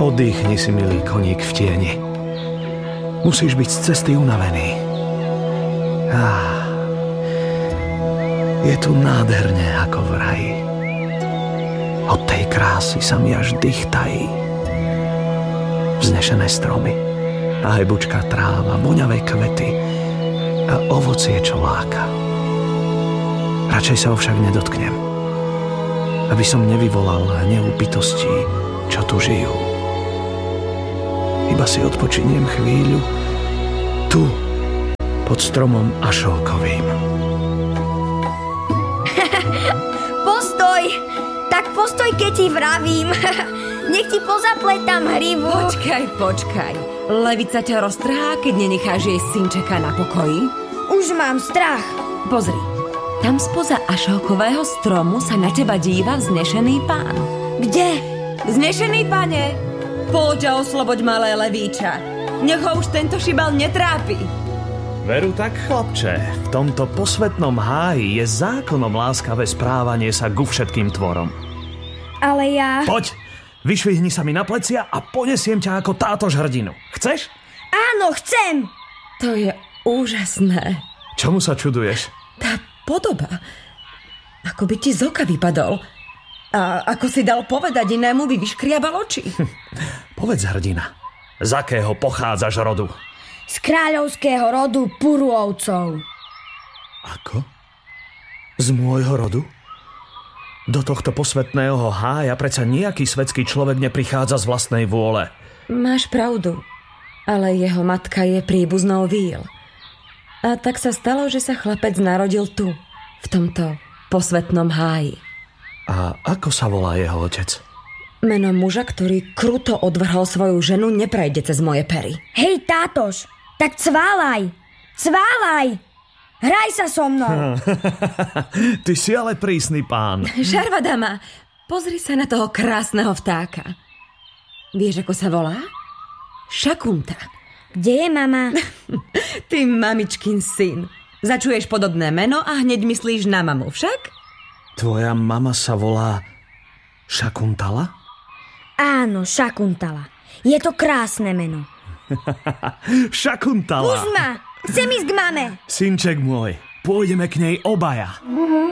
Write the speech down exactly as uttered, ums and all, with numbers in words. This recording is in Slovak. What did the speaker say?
Oddychni si, milý koník v tieni. Musíš byť z cesty unavený. Ah, je tu nádherne ako v raji. Od tej krásy sa mi až dých tají. Vznešené stromy, a aj bučká tráva, voňavé kvety a ovocie, čo láka. Radšej sa ho však nedotknem, aby som nevyvolal hnev bytostí, čo tu žijú. Iba si odpočiniem chvíľu tu, pod stromom ašókovým. Postoj! Tak postoj, keď ti vravím. Nech ti pozapletám hrivu. Počkaj, počkaj. Levica ťa roztrhá, keď nenecháš jej synčeka na pokoji? Už mám strach. Pozri, tam spoza ašókového stromu sa na teba díva vznešený pán. Kde? Vznešený pane, poď a osloboď malé levíča. Nech ho už tento šibal netrápi. Veru tak, chlapče, v tomto posvetnom háji je zákonom láskavé správanie sa ku všetkým tvorom. Ale ja... Poď, vyšvihni sa mi na plecia a ponesiem ťa ako tátož hrdinu. Chceš? Áno, chcem! To je úžasné. Čomu sa čuduješ? Tá podoba. Ako by ti z oka vypadol. A ako si dal povedať inému, by vyškriabal oči. Povedz, hrdina, z akého pochádzaš rodu? Z kráľovského rodu Puruovcov. Ako? Z môjho rodu? Do tohto posvetného hája predsa nejaký svetský človek neprichádza z vlastnej vôle. Máš pravdu, ale jeho matka je príbuznou víl. A tak sa stalo, že sa chlapec narodil tu, v tomto posvetnom háji. A ako sa volá jeho otec? Meno muža, ktorý kruto odvrhol svoju ženu, neprejde cez moje pery. Hej, tátož, tak cválaj, cválaj, hraj sa so mnou. Ty si ale prísny pán. Šarvadama, pozri sa na toho krásneho vtáka. Vieš, ako sa volá? Šakunta. Kde je mama? Ty mamičkin syn. Začuješ podobné meno a hneď myslíš na mamu, však? Tvoja mama sa volá Šakuntala? Áno, Šakuntala. Je to krásne meno. Šakuntala. Pust ma, chcem ísť k mame. Synček môj, pôjdeme k nej obaja.